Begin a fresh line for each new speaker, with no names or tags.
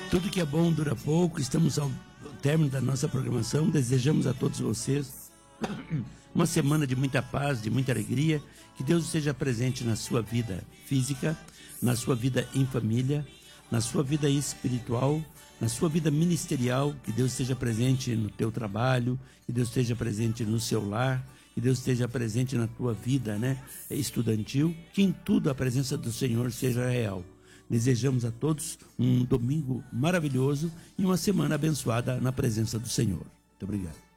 Tudo que é bom dura pouco. Estamos ao término da nossa programação. Desejamos a todos vocês uma semana de muita paz, de muita alegria. Que Deus esteja presente na sua vida física, na sua vida em família, na sua vida espiritual, na sua vida ministerial. Que Deus esteja presente no teu trabalho, que Deus esteja presente no seu lar, que Deus esteja presente na tua vida, estudantil. Que em tudo a presença do Senhor seja real. Desejamos a todos um domingo maravilhoso e uma semana abençoada na presença do Senhor. Muito obrigado.